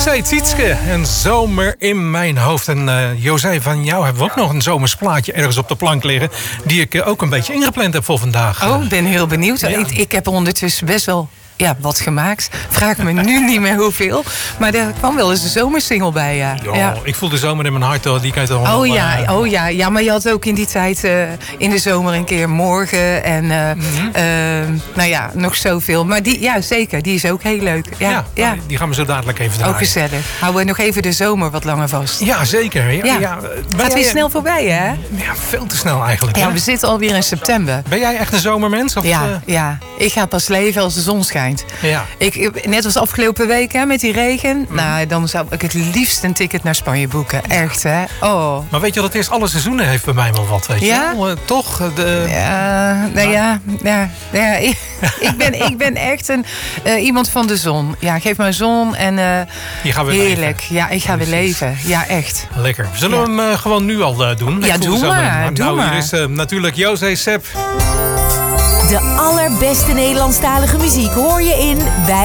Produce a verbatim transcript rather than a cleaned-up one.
Zij Tjitske, een zomer in mijn hoofd. En uh, José, van jou hebben we ook nog een zomersplaatje ergens op de plank liggen. Die ik uh, ook een beetje ingepland heb voor vandaag. Oh, ik ben heel benieuwd. Ja. Ik, ik heb ondertussen best wel ja, wat gemaakt. Vraag me nu niet meer hoeveel. Maar er kwam wel eens een zomersingle bij. Ja. Jo, ja. Ik voel de zomer in mijn hart. Hoor. Die kan je toch oh, wel, ja, uh... oh ja, ja, maar je had ook in die tijd uh, in de zomer een keer Morgen. En uh, mm-hmm. uh, nou ja, nog zoveel. Maar die, ja, zeker. Die is ook heel leuk. Ja, ja, ja. Die gaan we zo dadelijk even draaien. Ook gezellig. Houden we nog even de zomer wat langer vast. Ja, zeker. Ja, ja. Ja. Gaat weer snel voorbij, hè? Ja, veel te snel eigenlijk. Ja, hè? we zitten alweer in september. Ben jij echt een zomermens? Of, ja, uh... ja, ik ga pas leven als de zon schijnt. Ja. Ik, net als afgelopen week hè, met die regen. Mm. Nou, dan zou ik het liefst een ticket naar Spanje boeken. Echt, hè? Oh. Maar weet je wat het is? Alle seizoenen heeft bij mij wel wat, weet ja? je wel? Uh, toch? De... Ja, nou maar... ja, ja, ja ik, ik, ben, ik ben echt een, uh, iemand van de zon. Ja, geef mij zon en uh, je gaat weer heerlijk. Leven. Ja, ik ga Precies. weer leven. Ja, echt. Lekker. Zullen ja. we hem uh, gewoon nu al uh, doen? Ja, doe maar. Nou, doe nou, maar. hier is uh, natuurlijk José Sepp. De allerbeste Nederlandstalige muziek hoor je in Wij